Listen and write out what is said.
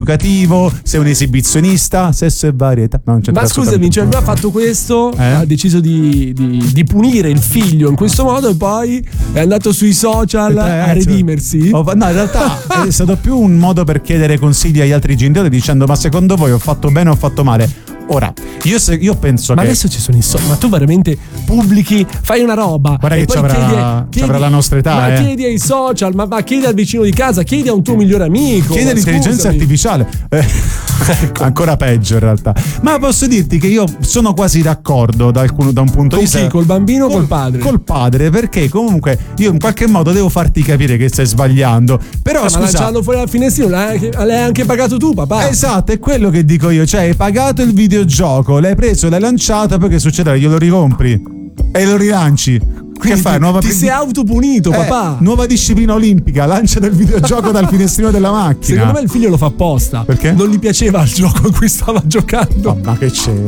educativo, sei un esibizionista, sesso e varietà. No, non c'entra. Ma scusami, cioè lui ha fatto questo, ha deciso di punire il figlio in questo modo e poi è andato sui social a redimersi? No, in realtà è stato più un modo per chiedere consigli agli altri genitori dicendo: ma secondo voi ho fatto bene o ho fatto male? Ora, io penso ma che adesso ci sono i social, ma tu veramente pubblichi, fai una roba, guarda e che poi ci avrà la nostra età, ma chiedi ai social, ma chiedi al vicino di casa, chiedi a un tuo migliore amico, chiedi all'intelligenza artificiale. Ancora peggio in realtà. Ma posso dirti che io sono quasi d'accordo da un punto di vista. Con chi? Col bambino o col padre? Col padre, perché comunque io in qualche modo devo farti capire che stai sbagliando. Però ma lanciando fuori dal finestrino l'hai anche pagato tu, papà. Esatto, è quello che dico io. Cioè, hai pagato il videogioco, l'hai preso, l'hai lanciato, poi che succederà? Glielo ricompri e lo rilanci. Quindi che fai? Ti sei autopunito, papà. Nuova disciplina olimpica, lancia del videogioco dal finestrino della macchina. Secondo me il figlio lo fa apposta. Perché? Non gli piaceva il gioco in cui stava giocando. Ma che c'è?